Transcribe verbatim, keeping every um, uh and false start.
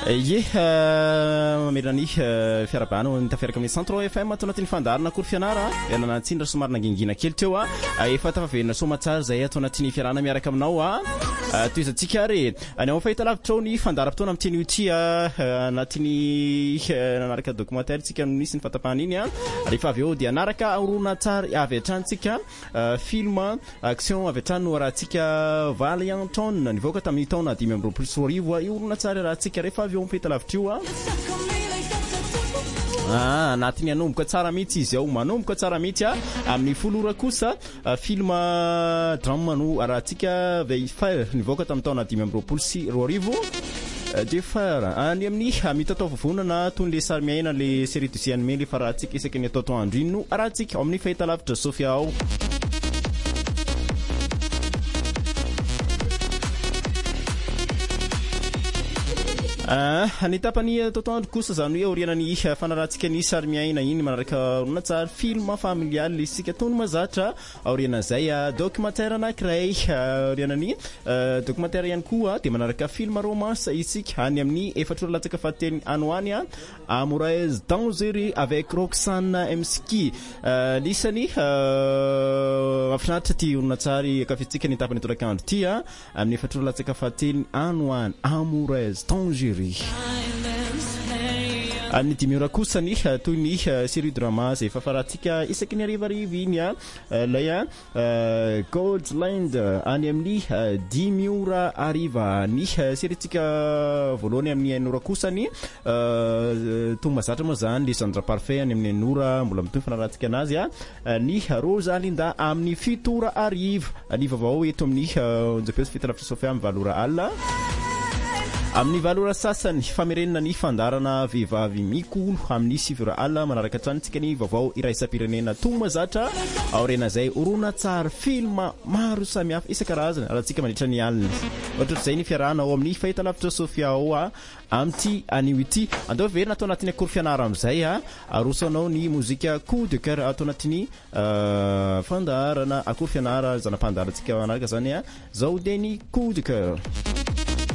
Ye mamelany fiarabana nitafiaraka amin'ny Centre F M ato anatin'ny fandarana kory fianara elana tsindra somary nangingina kely teo a efa tafaverina somatsara zay ato anatin'ny fiarana miaraka aminao a toizatsika re anao fahita lavitra ny fandaram-potoana amin'ny teny ity anatin'ny nanaraka documentaire tsika nisy ny fatapahana iny a rehefa avy eo dia anaraka orona tsara avy atrantsika film action avy atrany no rahantsika Valianton nivoaka tamin'ny taona dimy amby roapolo sy roa arivo io orona tsara rahantsika rehefa avy eo mifahita lavitra io a Ah, natiny anomboka tsara mihitsy izy ao, manomboka tsara mihitsy a amin'ny folora kosa film drama no rahantsika Veifer nivoaka tamin'ny taona dimy amby roapolo sy roa arivo de faire any amin'ny mitatao vovonana toy le sary miaina le série de C N M le fa rahantsika isaky ny atao andro iny no rahantsika ao amin'ny fahita lavitra Sofia ao. Ah, ny tapany totoandro kosa zany hoe oriana ny fanarahantsika ny sary miaina iny manaraka orona tsara film familial isika tony mazatra oriana zay documentaire anankiray oriana ny documentaire ihany koa dia manaraka film romance isika any amin'ny efatra latsaka fahateny anoany Amoureuse dangereuse avec Roxane Emski lisany mafinaritra ty orona tsara kafitsika ny tapany torakandro ty amin'ny efatra latsaka fahateny anoany Amoureuse dangereuse Ani dimiora kosa ny toy ny série drama zay fafaratsika isaky ny arivariva iny lay Goldland any amin'ny dimiora ariva ny série-tsika voalohany amin'ny enora kosa ny tonga mazatra moa zany le Sandra Parfait any amin'ny enora mbola mitoy fanaratsika anazy ny Rosalinda amin'ny fitora ariva ny vaovao eto amin'ny onjapesy fitalavitra Sofia amin'ny valora alina amin'ny valora sasany famerenana ny fandarana vehivavy mikolo amin'ny sivira alina manaraka trantsika ny vaovao iraisam-pirenena tonga mazatra aorena zay orona tsara film maro samihafa isan-karazany rahantsika mandritra ny alina ohatr'izay ny fiarahana ao amin'ny fahita lavitra Sofia ao a amin'ity anio ity andao verina atao anatin'ny akory fianara amin'izay a arosanao ny mozika coup de cœur atao anatin'ny fandarana akory fianara zanam-pandarantsika manaraka zany a zao dia ny coup de cœur